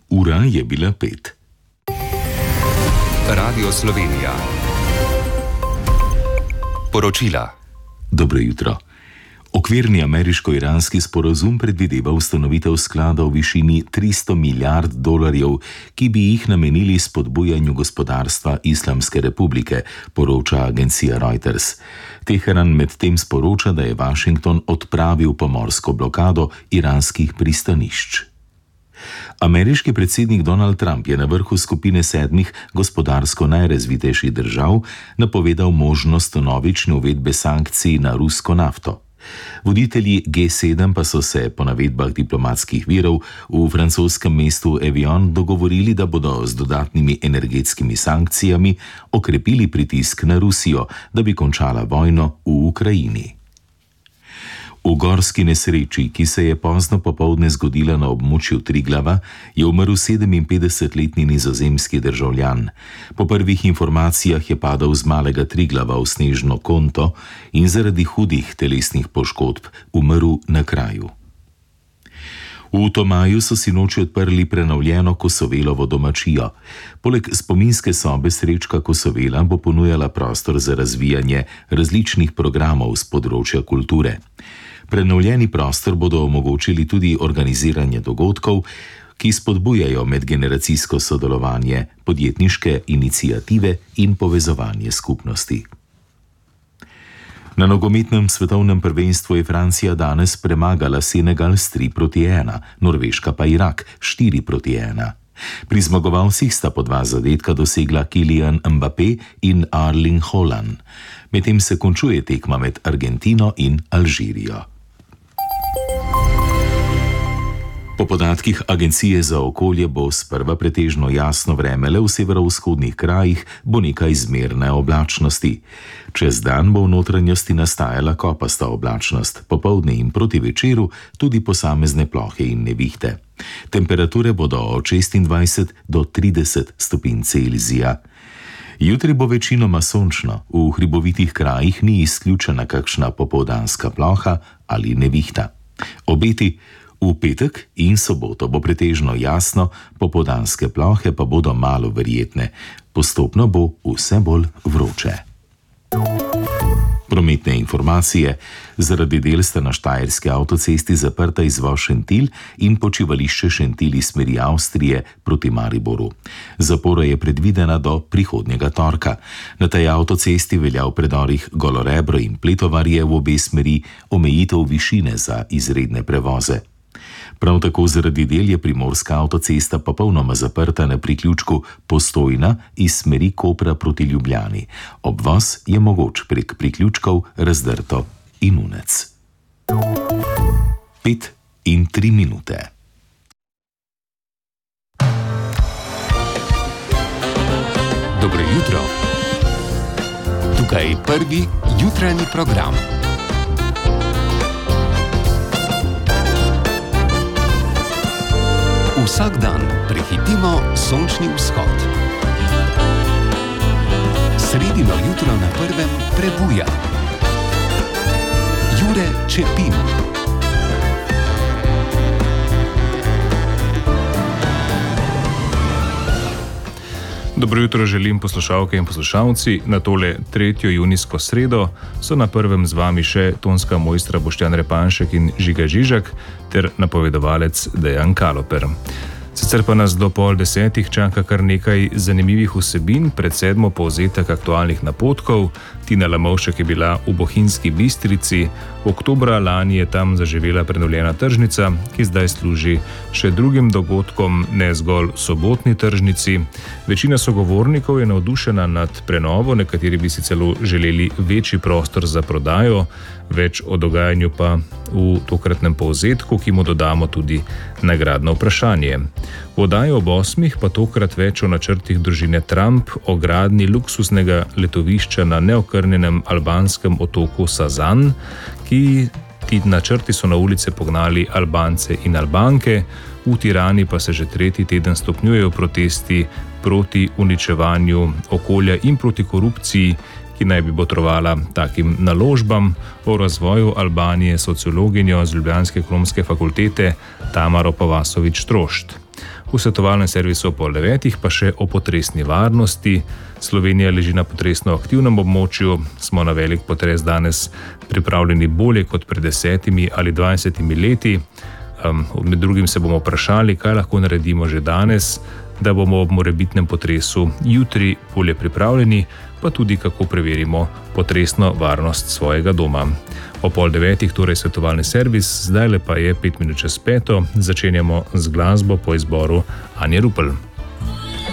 Ura je bila 5. Radio Slovenija. Poročila. Dobro jutro. Okvirni ameriško-iranski sporazum predvideva ustanovitev sklada v višini $300 milijard, ki bi jih namenili spodbujanju gospodarstva Islamske republike, poroča agencija Reuters. Teheran medtem sporoča, da je Washington odpravil pomorsko blokado iranskih pristanišč. Ameriški predsednik Donald Trump je na vrhu skupine 7 gospodarsko najrazvitejših držav napovedal možnost vnovične uvedbe sankcij na rusko nafto. Voditelji G7 pa so se, po navedbah diplomatskih virov, v francoskem mestu Evian dogovorili, da bodo z dodatnimi energetskimi sankcijami okrepili pritisk na Rusijo, da bi končala vojno v Ukrajini. V gorski nesreči, ki se je pozno popoldne zgodila na območju Triglava, je umrl 57-letni nizozemski državljan. Po prvih informacijah je padel z malega Triglava v snežno konto in zaradi hudih telesnih poškodb umrl na kraju. V Tomaju so sinoči odprli prenovljeno Kosovelovo domačijo. Poleg spominske sobe Srečka Kosovela bo ponujala prostor za razvijanje različnih programov z področja kulture. Prenovljeni prostor bodo omogočili tudi organiziranje dogodkov, ki spodbujajo medgeneracijsko sodelovanje, podjetniške iniciative in povezovanje skupnosti. Na nogometnem svetovnem prvenstvu je Francija danes premagala Senegal s 3-1, Norveška pa Irak 4-1. Pri zmagovalcih sta po 2 zadetka dosegla Kylian Mbappé in Erling Haaland. Medtem se končuje tekma med Argentino in Alžirijo. Po podatkih Agencije za okolje bo sprva pretežno jasno vreme, le v severovzhodnih krajih bo nekaj zmerne oblačnosti. Čez dan bo v notranjosti nastajala kopasta oblačnost, popoldne in proti večeru tudi posamezne plohe in nevihte. Temperature bodo od 26 do 30 stopinj Celzija. Jutri bo večinoma sončno, v hribovitih krajih ni izključena kakšna popoldanska ploha ali nevihta. Obeti: v petek in soboto bo pretežno jasno, popoldanske plohe pa bodo malo verjetne. Postopno bo vse bolj vroče. Prometne informacije. Zaradi del sta na štajerski avtocesti zaprta izvoz Šentilj in počivališče Šentilj iz smeri Avstrije proti Mariboru. Zapora je predvidena do prihodnjega torka. Na tej avtocesti velja v predorih Golorebro in Pletovarje v obe smeri omejitev višine za izredne prevoze. Prav tako zaradi del je primorska avtocesta popolnoma zaprta na priključku Postojna iz smeri Kopra proti Ljubljani. Obvoz je mogoč prek priključkov Razdrto in Unec. 5:03. Dobro jutro. Tukaj je prvi jutranji program. Vsak dan prehitimo sončni vzhod. Sredino jutro na prvem prebuja. Jure Čepin. Dobro jutro želim poslušalke in poslušalci. Na tole 3. junijsko sredo so na prvem z vami še tonska mojstra Boštjan Repanšek in Žiga Žižak ter napovedovalec Dejan Kaloper. Sicer pa nas do 9:30 čaka kar nekaj zanimivih vsebin, pred 7. povzetek aktualnih napotkov. Tina Lamovšek je bila v Bohinjski Bistrici. Oktobra lani je tam zaživela prenovljena tržnica, ki zdaj služi še drugim dogodkom, ne zgolj sobotni tržnici. Večina sogovornikov je navdušena nad prenovo, nekateri bi si celo želeli večji prostor za prodajo. Več o dogajanju pa v tokratnem povzetku, ki mu dodamo tudi nagradno vprašanje. V oddaji ob 8. pa tokrat več o načrtih družine Trump o gradnji luksuznega letovišča na neokrnjenem albanskem otoku Sazan, ki ti načrti so na ulice pognali Albance in Albanke. V Tirani pa se že 3. teden stopnjujejo protesti proti uničevanju okolja in proti korupciji, ki naj bi botrovala takim naložbam. O razvoju Albanije sociologinjo z Ljubljanske ekonomske fakultete Tamaro Pavasović-Trošt. v svetovalnem servisu ob 8:30 pa še o potresni varnosti. Slovenija leži na potresno aktivnem območju, smo na velik potres danes pripravljeni bolje kot pred 10 ali 20 leti. Med drugim se bomo vprašali, kaj lahko naredimo že danes, da bomo ob morebitnem potresu jutri bolje pripravljeni, pa tudi kako preverimo potresno varnost svojega doma. Ob 8:30 torej svetovalni servis, zdaj pa je 5 minut čez 5, začenjamo z glasbo po izboru Anje Rupel.